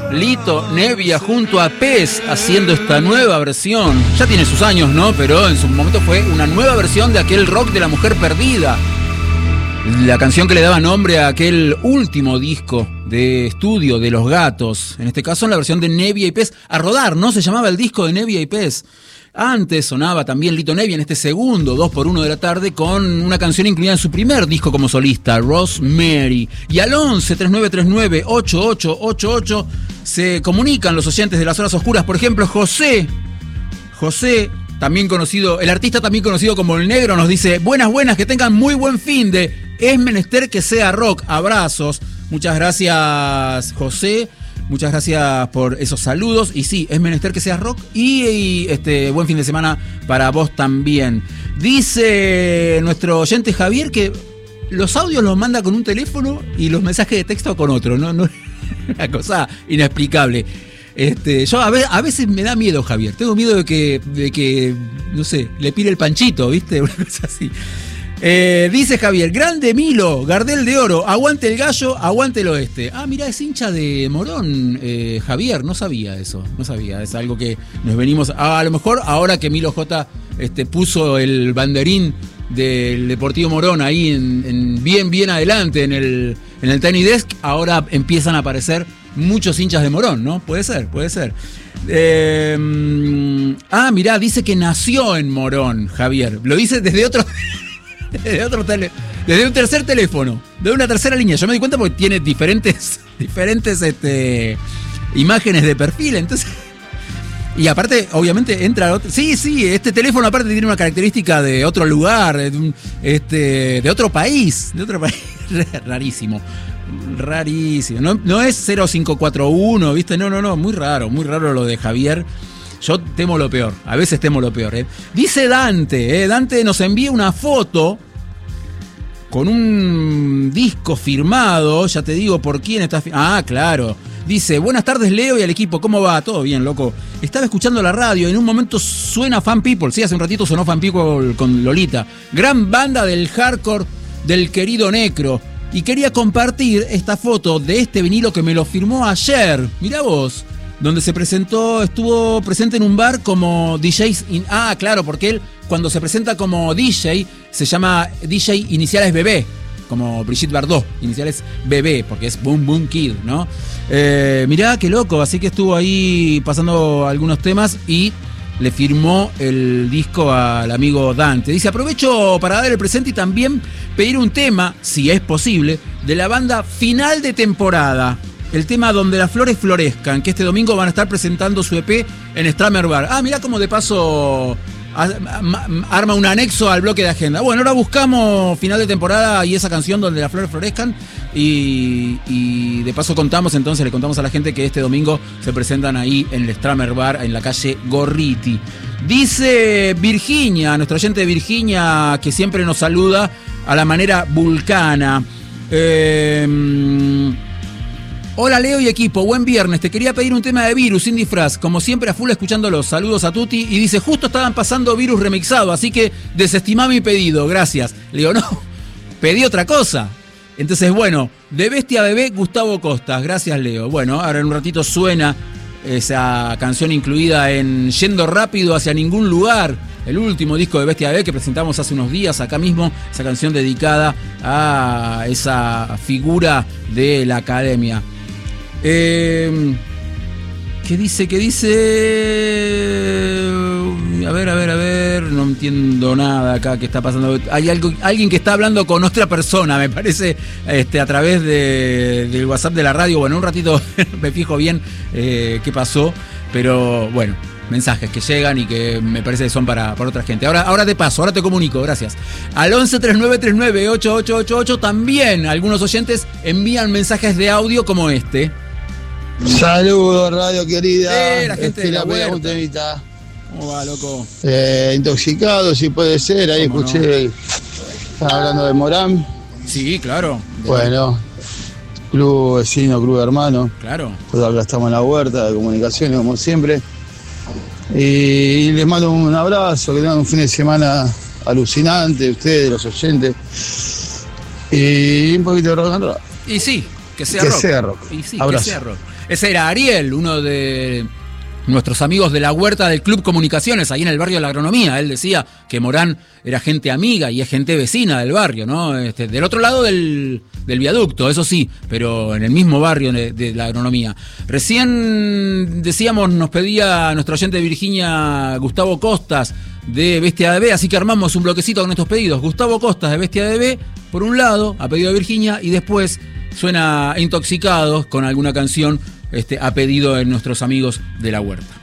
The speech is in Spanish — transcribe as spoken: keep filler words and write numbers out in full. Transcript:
Lito Nevia junto a Pez haciendo esta nueva versión. Ya tiene sus años, ¿no? Pero en su momento fue una nueva versión de aquel rock de la mujer perdida. La canción que le daba nombre a aquel último disco de estudio de Los Gatos. En este caso en la versión de Nevia y Pez. A rodar, ¿no? Se llamaba el disco de Nevia y Pez. Antes sonaba también Lito Nevia en este segundo, dos por uno de la tarde, con una canción incluida en su primer disco como solista, Rosemary. Y al once, treinta y nueve treinta y nueve, ochenta y ocho ochenta y ocho se comunican los oyentes de las horas oscuras. Por ejemplo, José, José, también conocido, el artista también conocido como El Negro, nos dice: buenas, buenas, que tengan muy buen fin de Es menester que sea rock. Abrazos. Muchas gracias, José. Muchas gracias por esos saludos. Y sí, es menester que seas rock. Y, y este buen fin de semana para vos también. Dice nuestro oyente Javier que los audios los manda con un teléfono y los mensajes de texto con otro. No, no, una cosa inexplicable. Este, yo a, ve, a veces me da miedo, Javier. Tengo miedo de que, de que, no sé, le pire el panchito, ¿viste? Una cosa así. Eh, dice Javier: grande Milo, Gardel de oro, aguante el gallo, aguante el oeste. Ah, mirá, es hincha de Morón, eh, Javier, no sabía eso, no sabía, es algo que nos venimos, a, a lo mejor ahora que Milo J este, puso el banderín del Deportivo Morón ahí en, en bien, bien adelante en el, en el Tiny Desk, ahora empiezan a aparecer muchos hinchas de Morón, ¿no? Puede ser, puede ser. Eh, ah, mirá, dice que nació en Morón, Javier, lo dice desde otro... Desde, otro tele, desde un tercer teléfono, de una tercera línea. Yo me di cuenta porque tiene diferentes, diferentes este, imágenes de perfil. Entonces, y aparte, obviamente, entra otro. Sí, sí, este teléfono aparte tiene una característica de otro lugar, de, este, de otro país. De otro país. Rarísimo. Rarísimo. No, no es cero cinco cuatro uno, ¿viste? No, no, no. Muy raro, muy raro lo de Javier. Yo temo lo peor, a veces temo lo peor. ¿eh? Dice Dante, ¿eh? Dante nos envía una foto con un disco firmado, ya te digo por quién está firmado. Ah, claro. Dice: buenas tardes, Leo, y al equipo, ¿cómo va? Todo bien, loco. Estaba escuchando la radio y en un momento suena Fan People. Sí, hace un ratito sonó Fan People con Lolita. Gran banda del hardcore del querido Necro. Y quería compartir esta foto de este vinilo que me lo firmó ayer. Mirá vos. Donde se presentó, estuvo presente en un bar como D Js... In, ah, claro, porque él cuando se presenta como D J, se llama D J iniciales Bebé, como Brigitte Bardot, iniciales Bebé, porque es Boom Boom Kid, ¿no? Eh, mirá, qué loco, así que estuvo ahí pasando algunos temas y le firmó el disco al amigo Dante. Dice: aprovecho para dar el presente y también pedir un tema, si es posible, de la banda Final de Temporada. El tema Donde las flores florezcan, que este domingo van a estar presentando su E P en Stramer Bar. Ah, mirá cómo de paso arma un anexo al bloque de agenda. Bueno, ahora buscamos Final de Temporada y esa canción Donde las flores florezcan. Y, y de paso contamos entonces, le contamos a la gente que este domingo se presentan ahí en el Stramer Bar, en la calle Gorriti. Dice Virginia, nuestro oyente de Virginia, que siempre nos saluda a la manera vulcana. Eh... Hola Leo y equipo, buen viernes, te quería pedir un tema de Virus sin disfraz, como siempre a full escuchándolos, saludos a Tuti, y dice: justo estaban pasando Virus remixado, así que desestimá mi pedido, gracias. Le digo: no, pedí otra cosa. Entonces, bueno, de Bestia Bebé, Gustavo Costas, gracias Leo. Bueno, ahora en un ratito suena esa canción incluida en Yendo Rápido Hacia Ningún Lugar, el último disco de Bestia Bebé que presentamos hace unos días acá mismo, esa canción dedicada a esa figura de la academia. Eh, ¿Qué dice? ¿Qué dice? A ver, a ver, a ver. No entiendo nada acá que está pasando. Hay algo, alguien que está hablando con otra persona, me parece, este, a través de, del WhatsApp de la radio. Bueno, un ratito me fijo bien eh, qué pasó. Pero bueno, mensajes que llegan y que me parece que son para, para otra gente. Ahora, ahora te paso, ahora te comunico, gracias. Al once treinta y nueve treinta y nueve ochenta y ocho ochenta y ocho también algunos oyentes envían mensajes de audio como este. Saludos, radio querida. Eh, la gente de la huerta. ¿Cómo va, loco? Eh, intoxicado, si puede ser. Ahí escuché, no? Están hablando de Morán. Sí, claro. Bueno, club vecino, club hermano. Claro. Pues acá estamos en la huerta de comunicaciones, como siempre. Y les mando un abrazo, que tengan un fin de semana alucinante, ustedes, los oyentes. Y un poquito de rock and roll. Y sí. Que sea que rock. Sea rock. Y sí, Abrazo. que sea rock. Ese era Ariel, uno de nuestros amigos de la huerta del Club Comunicaciones, ahí en el barrio de la Agronomía. Él decía que Morán era gente amiga y es gente vecina del barrio, ¿no? Este, del otro lado del, del viaducto, eso sí, pero en el mismo barrio de, de la Agronomía. Recién decíamos, nos pedía nuestro oyente de Virginia, Gustavo Costas, de Bestia de B, así que armamos un bloquecito con estos pedidos. Gustavo Costas de Bestia de B, por un lado, a pedido de Virginia, y después suena Intoxicados con alguna canción este, a pedido de nuestros amigos de la huerta.